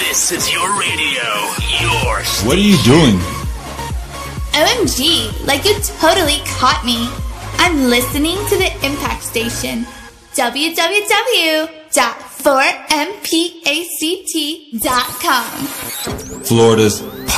This is your radio, your station. What are you doing? OMG, like you totally caught me. I'm listening to the Impact Station. www.4mpact.com. Florida's